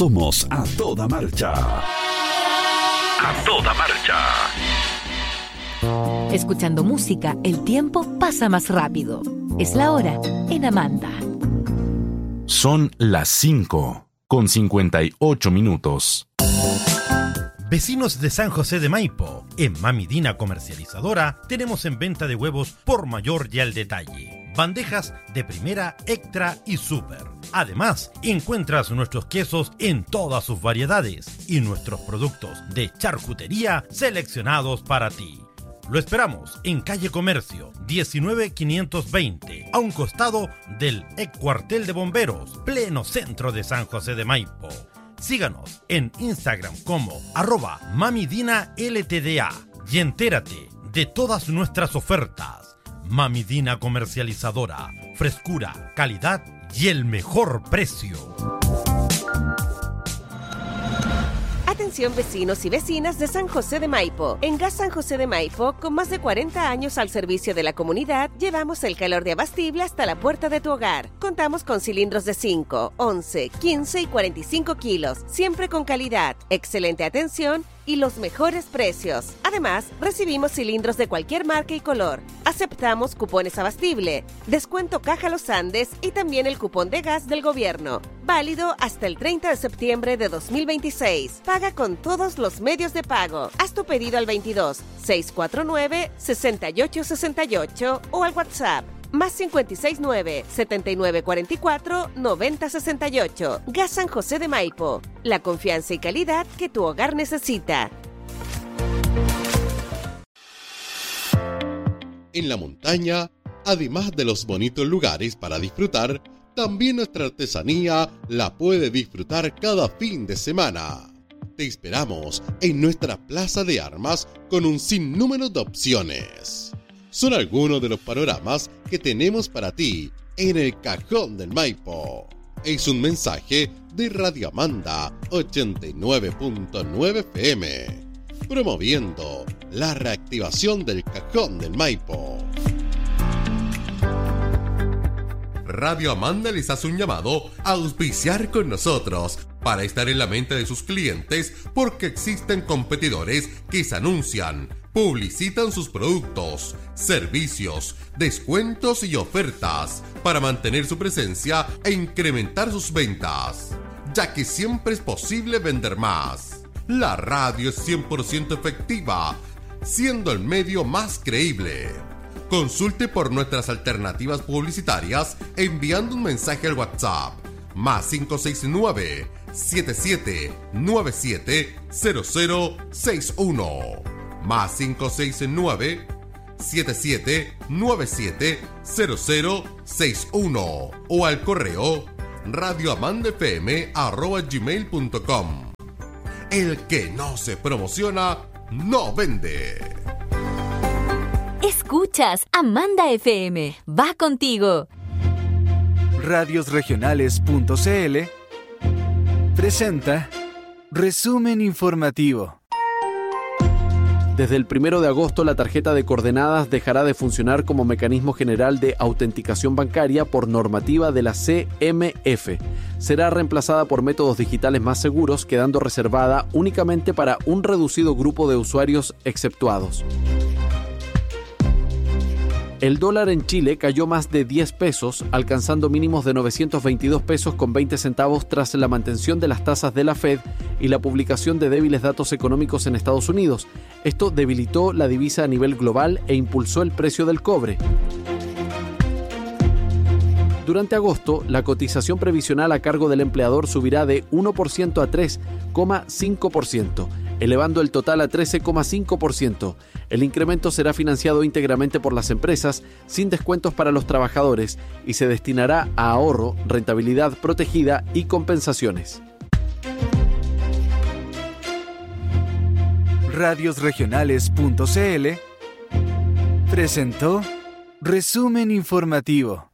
Somos A Toda Marcha. A Toda Marcha. Escuchando música, el tiempo pasa más rápido. Es la hora en Amanda. Son las 5:58. Vecinos de San José de Maipo, en Mami Dina Comercializadora tenemos en venta de huevos por mayor y al detalle. Bandejas de primera, extra y super. Además, encuentras nuestros quesos en todas sus variedades y nuestros productos de charcutería seleccionados para ti. Lo esperamos en calle Comercio, 19520, a un costado del ex cuartel de bomberos, pleno centro de San José de Maipo. Síganos en Instagram como @MamiDinaLTDA y entérate de todas nuestras ofertas. Mami Dina Comercializadora, frescura, calidad y el mejor precio. Atención vecinos y vecinas de San José de Maipo. En Gas San José de Maipo, con más de 40 años al servicio de la comunidad, llevamos el calor de abastible hasta la puerta de tu hogar. Contamos con cilindros de 5, 11, 15 y 45 kilos, siempre con calidad, excelente atención y los mejores precios. Además, recibimos cilindros de cualquier marca y color. Aceptamos cupones abastible, descuento Caja Los Andes y también el cupón de gas del gobierno. Válido hasta el 30 de septiembre de 2026. Paga con todos los medios de pago. Haz tu pedido al 22 649 6868 o al WhatsApp más 569 7944 9068. Gas San José de Maipo. La confianza y calidad que tu hogar necesita. En la montaña, además de los bonitos lugares para disfrutar, también nuestra artesanía la puede disfrutar cada fin de semana. Te esperamos en nuestra plaza de armas con un sinnúmero de opciones. Son algunos de los panoramas que tenemos para ti en el Cajón del Maipo. Es un mensaje de Radio Amanda 89.9 FM, promoviendo la reactivación del Cajón del Maipo. Radio Amanda les hace un llamado a auspiciar con nosotros para estar en la mente de sus clientes, porque existen competidores que se anuncian, publicitan sus productos, servicios, descuentos y ofertas para mantener su presencia e incrementar sus ventas, ya que siempre es posible vender más. La radio es 100% efectiva, siendo el medio más creíble. Consulte por nuestras alternativas publicitarias enviando un mensaje al WhatsApp más 569 7797 0061 más 569 7797 0061 o al correo radioamandafm@gmail.com. El que no se promociona no vende. Escuchas Amanda FM. Va contigo. Radiosregionales.cl presenta Resumen Informativo. Desde el 1 de agosto, la tarjeta de coordenadas dejará de funcionar como mecanismo general de autenticación bancaria por normativa de la CMF. Será reemplazada por métodos digitales más seguros, quedando reservada únicamente para un reducido grupo de usuarios exceptuados. El dólar en Chile cayó más de 10 pesos, alcanzando mínimos de 922 pesos con 20 centavos tras la mantención de las tasas de la Fed y la publicación de débiles datos económicos en Estados Unidos. Esto debilitó la divisa a nivel global e impulsó el precio del cobre. Durante agosto, la cotización previsional a cargo del empleador subirá de 1% a 3,5%, elevando el total a 13,5%. El incremento será financiado íntegramente por las empresas, sin descuentos para los trabajadores, y se destinará a ahorro, rentabilidad protegida y compensaciones. Radiosregionales.cl presentó Resumen Informativo.